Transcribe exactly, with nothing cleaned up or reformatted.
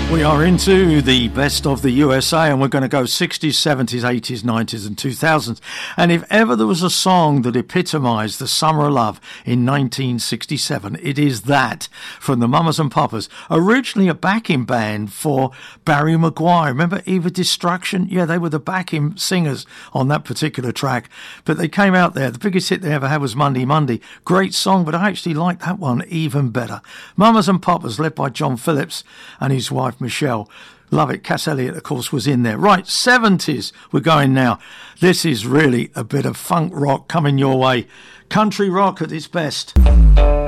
We are into the best of the U S A, and we're going to go sixties, seventies, eighties, nineties and two thousands. And if ever there was a song that epitomised the summer of love in nineteen sixty-seven, it is that, from the Mamas and Papas, originally a backing band for Barry Maguire. Remember Eva Destruction? Yeah, they were the backing singers on that particular track. But they came out there. The biggest hit they ever had was Monday Monday. Great song, but I actually like that one even better. Mamas and Papas, led by John Phillips and his wife Michelle. Love it. Cass Elliot, of course, was in there. Right, seventies we're going now. This is really a bit of funk rock coming your way. Country rock at its best.